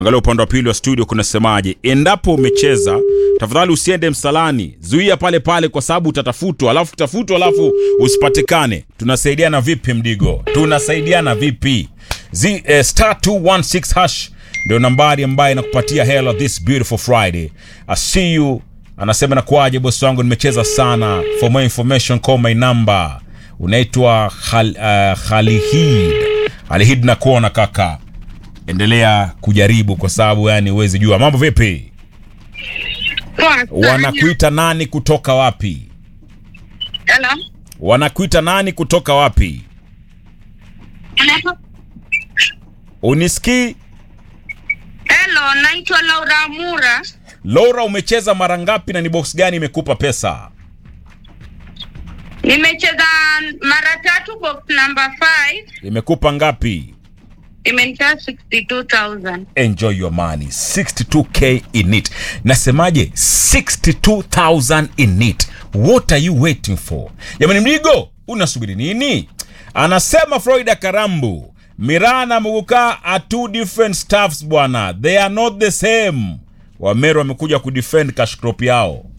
Angalia upande wa pili wa studio kuna semaje. Endapo umecheza, tafadhali usiende msalani. Zuia pale pale kwa sababu utatafutwa, alafu usipatikane. Tunasaidiana vipi Mdigo? Tunasaidiana vipi? Star 216 hash ndio nambari ambayo inakupatia hela this beautiful Friday. I see you. Anasema na kwaje boss wangu, nimecheza sana. For more information call my number. Unaitwa Khalihid na kuona kaka. Endelea kujaribu kwa sababu yani huwezi jua. Mambo vipi? Wanakuita nani kutoka wapi? Hello. Wanakuita nani kutoka wapi? Hello. Unisikii? Hello, naitwa Laura Mura. Laura, umecheza mara ngapi na ni box gani imekupa pesa? Nimecheza mara 3 box number 5. Imekupa ngapi? Imenipa 62,000. Enjoy your money. 62k in it. Nasemaje? 62,000 in it. What are you waiting for? Jamani Mdigo, unasubiri nini? Anasema Florida Karambu, Mirana Muguka are two different staffs bwana. They are not the same. Wameru wamekuja kudefend cash crop yao.